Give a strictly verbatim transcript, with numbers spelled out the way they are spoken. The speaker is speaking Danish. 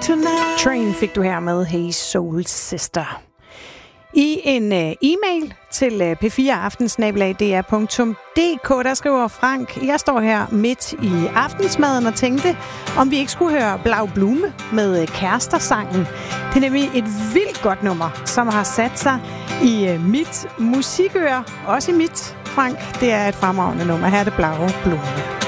tonight. Train fik du her med Hey Soul Sister. I en uh, e-mail til uh, p fire aften snabel-a d r punktum d k, der skriver Frank: jeg står her midt i aftensmaden og tænkte, om vi ikke skulle høre Blau Blume med uh, Kærester-sangen. Det er nemlig et vildt godt nummer, som har sat sig i uh, mit musikøre. Også i mit, Frank. Det er et fremragende nummer. Her er det Blau Blume.